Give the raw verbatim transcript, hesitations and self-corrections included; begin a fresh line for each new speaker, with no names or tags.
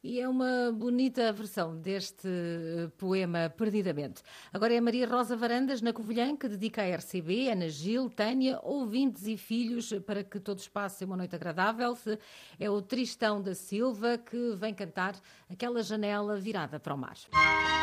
e é uma bonita versão deste poema Perdidamente. Agora é a Maria Rosa Varandas, na Covilhã, que dedica a R C B, Ana Gil, Tânia, ouvintes e filhos, para que todos passem uma noite agradável. É o Tristão da Silva que vem cantar Aquela Janela Virada para o Mar.